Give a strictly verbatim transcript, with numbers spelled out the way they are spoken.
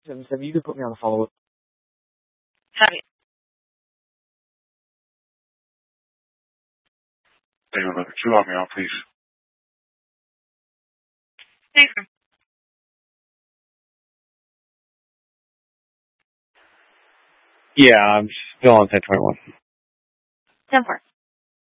seven seven, you can put me on the follow-up. Copy. David Leather two, help me out, please. Thanks. Yeah, I'm still on ten twenty-one. ten four.